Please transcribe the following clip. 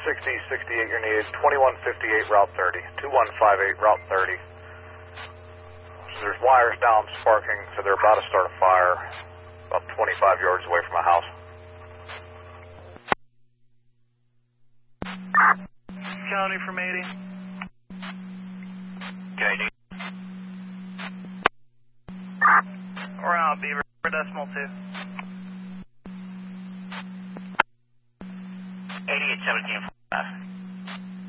6068, you're needed. 2158, Route 30. 2158, Route 30. So there's wires down sparking, so they're about to start a fire about 25 yards away from my house. County from 80. JD. We're out, Beaver. Decimal 2. 8817.